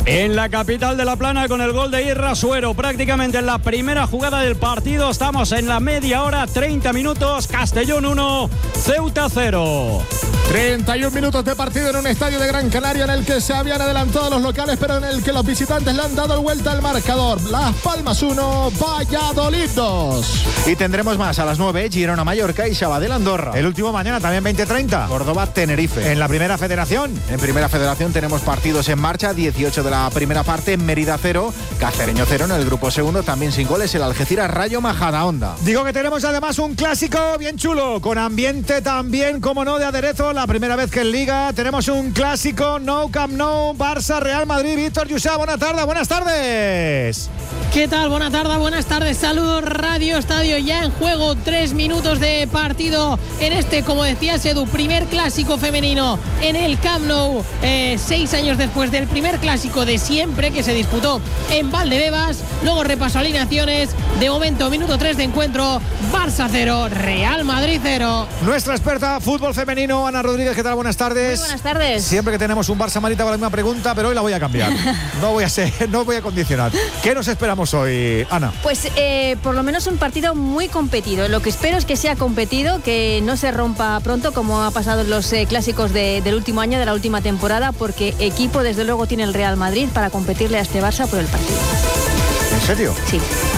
En la capital de La Plana con el gol de Irra Suero, prácticamente en la primera jugada del partido. Estamos en la media hora, 30 minutos, Castellón 1, Ceuta 0. 31 minutos de partido en un estadio de Gran Canaria en el que se habían adelantado los locales, pero en el que los visitantes le han dado vuelta al marcador. Las Palmas 1, Valladolid 2. Y tendremos más a las 9, Girona-Mallorca y Sabadell-Andorra. El último mañana también 20:30. Córdoba-Tenerife. En la Primera Federación. En Primera Federación tenemos partidos en marcha, 18 de la primera parte, Mérida 0, Cacereño 0 en el grupo segundo, también sin goles el Algeciras-Rayo Majadahonda. Digo que tenemos además un clásico bien chulo, con ambiente también, como no, de aderezo, la primera vez que en Liga. Tenemos un clásico, Nou Camp Nou, Barça-Real Madrid. Víctor Yusa, buenas tardes. ¿Qué tal? Buenas tardes. Saludos, Radio Estadio. Ya en juego 3 minutos de partido en este, como decía Edu, primer clásico femenino en el Camp Nou, 6 años después del primer clásico de siempre que se disputó en Valdebebas. Luego repaso alineaciones. De momento, minuto 3 de encuentro. Barça 0, Real Madrid 0. Nuestra experta fútbol femenino, Ana Rodríguez, ¿qué tal? Buenas tardes. Muy buenas tardes. Siempre que tenemos un Barça Madrid hago la misma pregunta, pero hoy la voy a cambiar. No voy a condicionar. ¿Qué nos esperamos hoy, Ana? Pues por lo menos un partido muy competido. Lo que espero es que sea competido, que no se rompa pronto como ha pasado en los clásicos del último año, de la última temporada, porque equipo desde luego tiene el Real Madrid para competirle a este Barça por el partido. ¿En serio? Sí.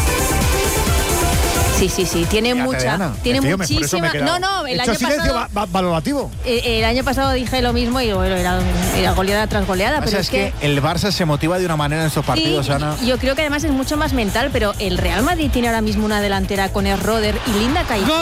Sí, tiene mucha, tiene muchísima. No, el año pasado valorativo. El año pasado dije lo mismo y bueno, era goleada tras goleada, pero es que el Barça se motiva de una manera en estos partidos, Ana. Yo creo que además es mucho más mental, pero el Real Madrid tiene ahora mismo una delantera con Schroeder y Linda Caicedo.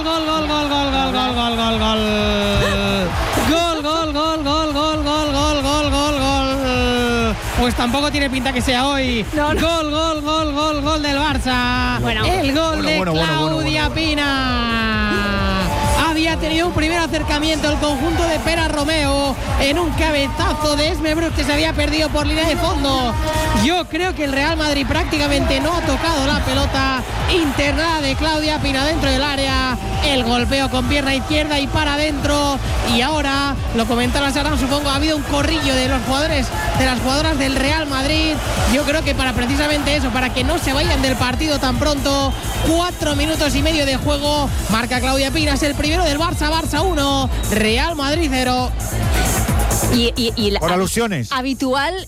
Gol. Pues tampoco tiene pinta que sea hoy. No. Gol del Barça. Bueno, el gol de Claudia Pina. Había tenido un primer acercamiento el conjunto de Pera Romeo en un cabezazo de Esme Bruch que se había perdido por línea de fondo. Yo creo que el Real Madrid prácticamente no ha tocado la pelota. Internada de Claudia Pina dentro del área. El golpeo con pierna izquierda y para adentro. Y ahora, lo comentaba Sarán, supongo, ha habido un corrillo de los jugadores, de las jugadoras del Real Madrid. Yo creo que para precisamente eso, para que no se vayan del partido tan pronto. 4 minutos y medio de juego. Marca Claudia Pina, es el primero del Barça. Barça 1, Real Madrid 0. Y por alusiones habitual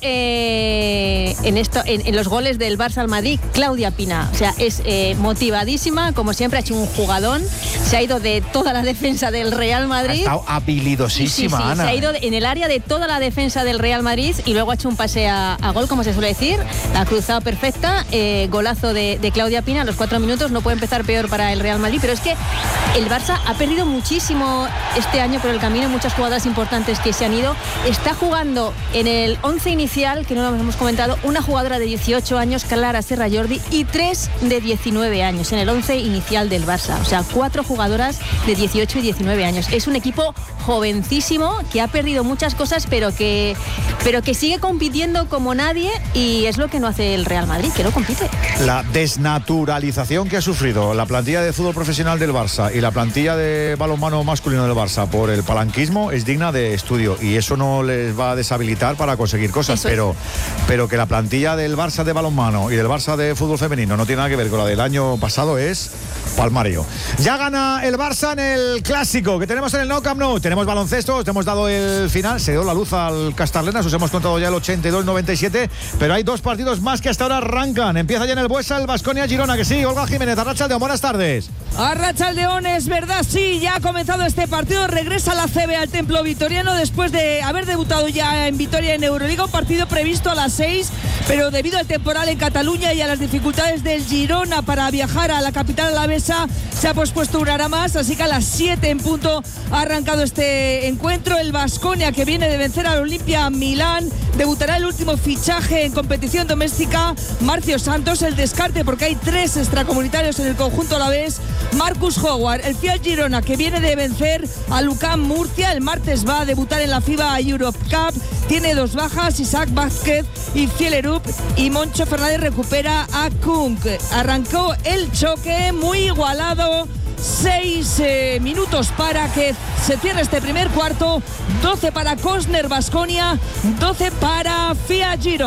en los goles del Barça al Madrid, Claudia Pina, o sea, es motivadísima, como siempre, ha hecho un jugadón, se ha ido de toda la defensa del Real Madrid, ha estado habilidosísima, sí, Ana. se ha ido en el área de toda la defensa del Real Madrid y luego ha hecho un pase a gol, como se suele decir, la ha cruzado perfecta, golazo de Claudia Pina. A los 4 minutos no puede empezar peor para el Real Madrid, pero es que el Barça ha perdido muchísimo este año por el camino, muchas jugadoras importantes que se han ido. Está jugando en el 11 inicial, que no lo hemos comentado, una jugadora de 18 años, Clara Serra Jordi, y 3 de 19 años en el 11 inicial del Barça. O sea, 4 jugadoras de 18 y 19 años. Es un equipo jovencísimo que ha perdido muchas cosas, pero que sigue compitiendo como nadie, y es lo que no hace el Real Madrid, que no compite. La desnaturalización que ha sufrido la plantilla de fútbol profesional del Barça y la plantilla de balonmano masculino del Barça por el palanquismo es digna de estudio, y eso no les va a deshabilitar para conseguir cosas, pero que la plantilla del Barça de balonmano y del Barça de fútbol femenino no tiene nada que ver con la del año pasado es palmario. Ya gana el Barça en el clásico que tenemos en el Nou Camp Nou. Tenemos baloncesto, os hemos dado el final, se dio la luz al Castarlenas, os hemos contado ya el 82-97, pero hay 2 partidos más que hasta ahora arrancan. Empieza ya en el Buesa el Baskonia-Girona, que sí, Olga Jiménez, Arratsaldeon, buenas tardes. Arratsaldeon, es verdad, sí, ya ha comenzado este partido, regresa la CB al Templo Vitoriano después de haber debutado ya en Vitoria en Euroliga, un partido previsto a las 6, pero debido al temporal en Cataluña y a las dificultades del Girona para viajar a la capital alavesa, se ha pospuesto una hora más, así que a las 7 en punto ha arrancado este encuentro. El Baskonia, que viene de vencer al Olimpia Milán, debutará el último fichaje en competición doméstica, Marcio Santos, el descarte porque hay 3 extracomunitarios en el conjunto alavés, Marcus Howard. El Fiat Girona, que viene de vencer a Lucán Murcia, el martes va a debutar en la FIBA Europe Cup, tiene 2 bajas, Isaac Vázquez y Fielerup, y Moncho Fernández recupera a Kunk. Arrancó el choque muy igualado, 6 minutos para que se cierre este primer cuarto, 12 para Cosner Baskonia, 12 para Fiat Girona.